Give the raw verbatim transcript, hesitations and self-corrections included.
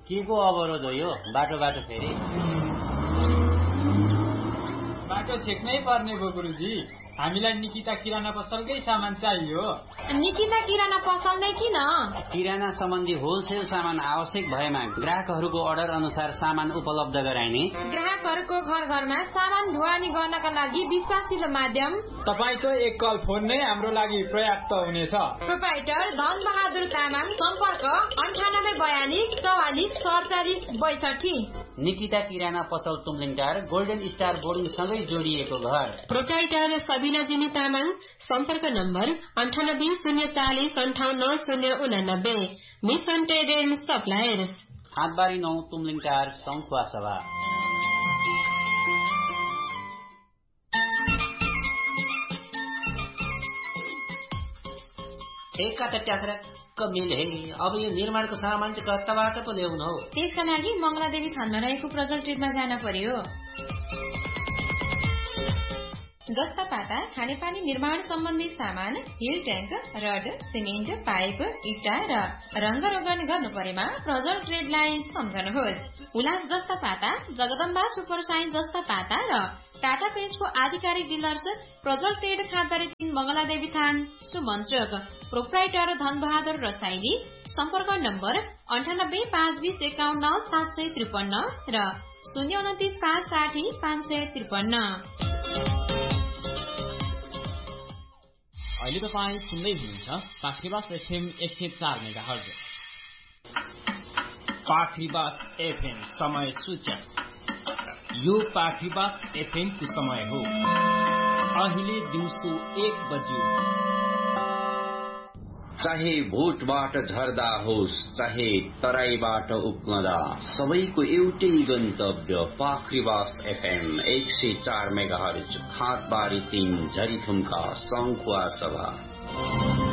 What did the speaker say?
के को अवरोध हो यो? बाटो बाटो फेरि बाटो छेक्नै पर्ने भयो गुरुजी। हामीलाई निकिता किराना पसलकै सामान चाहियो। निकिता किराना पसल नै किन? किराना सम्बन्धी होलसेल सामान आवश्यक भएमा ग्राहकहरूको अर्डर अनुसार सामान उपलब्ध गराइने, ग्राहकहरूको घर घरमा सामान ढुवानी गर्नका लागि विश्वासिलो माध्यम। तपाईको एक कल फोन नै हाम्रो लागि पर्याप्त हुनेछ। प्रोप्राइटर धन बहादुर तामाङ, सम्पर्क अन्ठानब्बे बयालिस चौवालिस सडचालिस बैसठी। निकिता किराना पसल तुमलिङटार गोल्डन स्टार बोर्डिङ सँगै जोडिएको घर। प्रोप्राइटर सबिना जिनी तामाङ, सम्पर्क नम्बर अन्ठानब्बे शून्य चालिस अन्ठाउन्न शून्य उनानब्बे। मिसन ट्रेड एन्ड सप्लायर्स, हातबारी नौ तुमलिङटार सङ्खुवा सभा। एका त ट्याक्राक्क मिल हे। अब यो निर्माणको सामान चाहिँ कताबाट पो ल्याउनु हो? त्यसका लागि मंगलादेवी थानमा रहेको प्रजल ट्रेडमा जान पर्यो। जस्ता पाता खानेपानी निर्माण सम्बन्धी सामान, hill tank, rod, cement, pipe, इट्टा र रंग रोगन गर्नु परेमा प्रजल ट्रेडलाई सम्झनुहोस्। उल्लास जस्ता पाता, जगदम्बा सुपर साइन जस्ता पाता र टाटा पेजको आधिकारिक डिलर्स प्रजल ट्रेड खाँदरी तीन मंगलादेवी थान सुमन चोक। प्रोप्राइटर धनबहादुर रसाइली, सम्पर्क नम्बर अन्ठानब्बे पाँच बीस एकाउन्न सात सय त्रिपन्न र शून्य उन्तिस पाँच साठी पाँच सय त्रिपन्न। अहिले तपाईँ सुन्दै हुनुहुन्छ पाखरीबास एफएम एक सय चार मेगा हर्ज। पाखरीबास एफएम समय सूचक। यो पाखरीबास एफएम को समय हो। अहिले दिउँसो एक बज्यो। चाहे भोटबाट झर्दा होस्, चाहे तराईबाट उक्लदा, सबैको एउटै गन्तव्य पाखरीबास एफएम एक सय चार मेगा हर्ज, हातबारी तीन झरीथुम्का सङ्खुवा सभा।